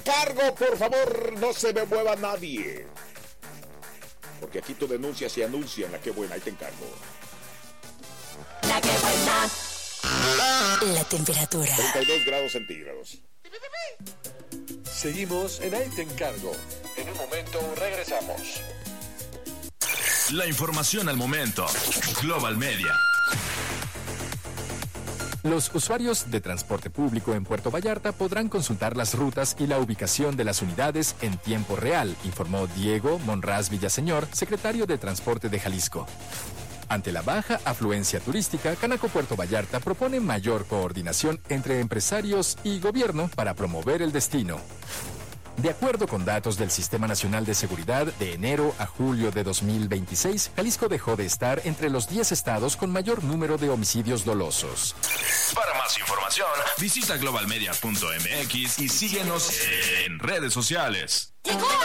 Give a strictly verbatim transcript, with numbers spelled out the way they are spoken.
Encargo, por favor, no se me mueva nadie. Porque aquí tú denuncias y anuncian la que buena, ahí te encargo. La que buena. La temperatura. treinta y dos grados centígrados. Seguimos en Ahí te encargo. En un momento regresamos. La información al momento. Global Media. Los usuarios de transporte público en Puerto Vallarta podrán consultar las rutas y la ubicación de las unidades en tiempo real, informó Diego Monraz Villaseñor, secretario de Transporte de Jalisco. Ante la baja afluencia turística, Canaco Puerto Vallarta propone mayor coordinación entre empresarios y gobierno para promover el destino. De acuerdo con datos del Sistema Nacional de Seguridad, de enero a julio de dos mil veintiséis, Jalisco dejó de estar entre los diez estados con mayor número de homicidios dolosos. Para más información, visita global media punto m x y síguenos en redes sociales. ¡Llegó!